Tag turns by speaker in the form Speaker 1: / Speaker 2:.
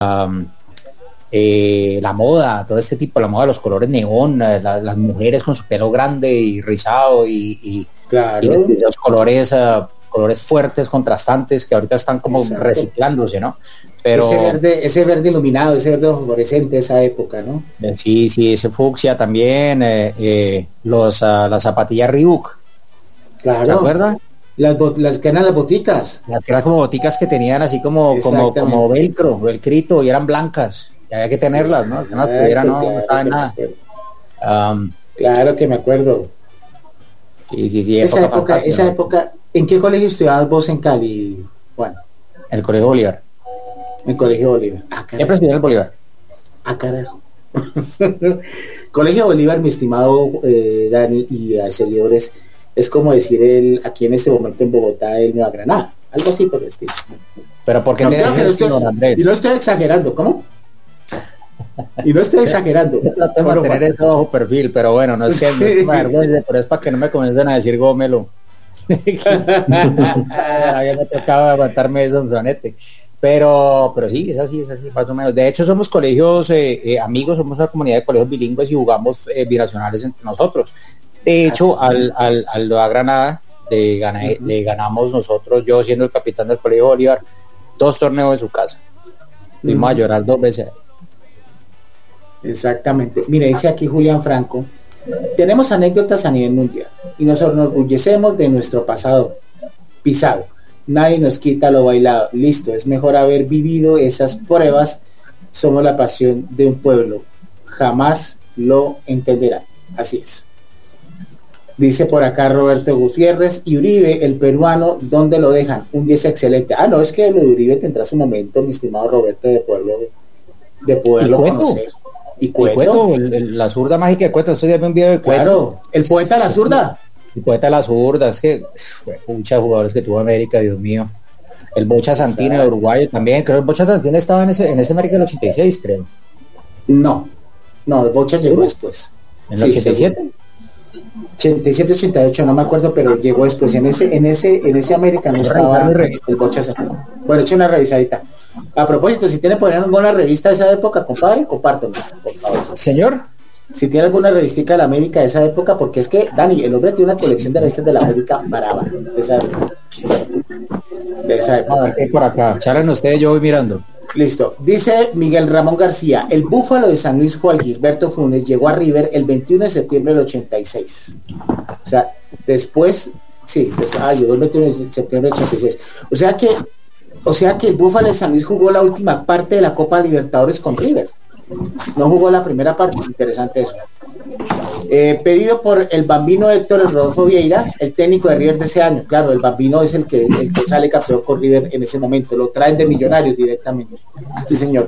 Speaker 1: la moda, todo este tipo, la moda de los colores neón, las mujeres con su pelo grande y rizado
Speaker 2: claro.
Speaker 1: y los colores fuertes, contrastantes, que ahorita están como reciclándose, ¿no? Pero
Speaker 2: ese verde iluminado, ese verde fluorescente de esa época, ¿no?
Speaker 1: Sí, ese fucsia también, las zapatillas Reebok.
Speaker 2: Claro.
Speaker 1: ¿Se acuerdan?
Speaker 2: Las que eran las boticas.
Speaker 1: Las que eran como boticas que tenían así como velcrito y eran blancas. Y había que tenerlas, ¿no? Que no tuviera, no saben nada.
Speaker 2: Claro que me acuerdo.
Speaker 1: Sí,
Speaker 2: esa época, ¿en qué colegio estudiabas vos en Cali, Juan?
Speaker 1: En el Colegio Bolívar.
Speaker 2: En el Colegio Bolívar.
Speaker 1: Siempre estudié en el Bolívar.
Speaker 2: Carajo. Colegio Bolívar, mi estimado Dani y a seguidores, es como decir aquí en este momento en Bogotá, el Nueva Granada. Algo así por el estilo.
Speaker 1: Pero porque
Speaker 2: y no estoy exagerando, ¿cómo? Y no estoy exagerando.
Speaker 1: Tengo que tener eso bajo perfil, pero bueno, no es que me vergüenza, pero es para que no me comiencen a decir gómelo. Ya me tocaba aguantarme eso en sonete. Pero sí, es así, más o menos. De hecho, somos colegios amigos, somos una comunidad de colegios bilingües y jugamos binacionales entre nosotros. De hecho, al Nueva Granada le ganamos nosotros, yo siendo el capitán del Colegio Bolívar, 2 torneos en su casa. Fuimos a llorar 2 veces.
Speaker 2: Exactamente. Mire, dice aquí Julián Franco, tenemos anécdotas a nivel mundial y nos enorgullecemos de nuestro pasado pisado. Nadie nos quita lo bailado. Listo, es mejor haber vivido esas pruebas. Somos la pasión de un pueblo. Jamás lo entenderán. Así es. Dice por acá Roberto Gutiérrez, y Uribe, el peruano, ¿dónde lo dejan? Un 10 excelente. No, es que lo de Uribe tendrá su momento, mi estimado Roberto, de poderlo conocer.
Speaker 1: Y Cueto, la zurda mágica de Cueto, eso ya un video de Cueto.
Speaker 2: Claro, el poeta de la zurda.
Speaker 1: El poeta de la zurda, es que muchos jugadores que tuvo América, Dios mío. El Bocha Santini de Uruguay también, creo que el Bocha Santini estaba en ese América del 86, creo.
Speaker 2: No, el Bocha llegó después.
Speaker 1: ¿En el 87?
Speaker 2: 87, 88, no me acuerdo, pero llegó después. En ese América no estaba el Bocha Santini. Bueno, eche una revisadita. A propósito, si tiene por ahí alguna revista de esa época, compadre, compártelo, por favor.
Speaker 1: Señor,
Speaker 2: si tiene alguna revistica de la América de esa época, porque es que, Dani, el hombre tiene una colección de revistas de la América brava, de esa época.
Speaker 1: A ver, ¿qué hay por acá? Charlen ustedes, yo voy mirando.
Speaker 2: Listo. Dice Miguel Ramón García, el Búfalo de San Luis Juan Gilberto Funes llegó a River el 21 de septiembre del 86. O sea, después, llegó el 21 de septiembre del 86. O sea que el Búfalo de San Luis jugó la última parte de la Copa Libertadores con River. No jugó la primera parte, interesante eso. Pedido por el bambino Héctor Rodolfo Vieira, el técnico de River de ese año. Claro, el bambino es el que sale campeón con River en ese momento, lo traen de Millonarios directamente. Sí, señor.